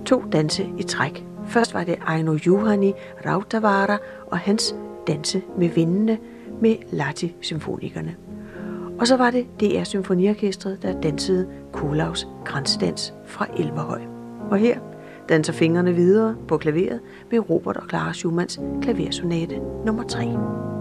2 danse i træk. Først var det Aino Juhani Rautavaara og hans danse med vindene med Lahti-symfonikerne. Og så var det DR Symfoniorkestret, der dansede Kuhlavs kransdans fra Elverhøj. Og her danser fingrene videre på klaveret med Robert og Clara Schumanns klaversonate nummer 3.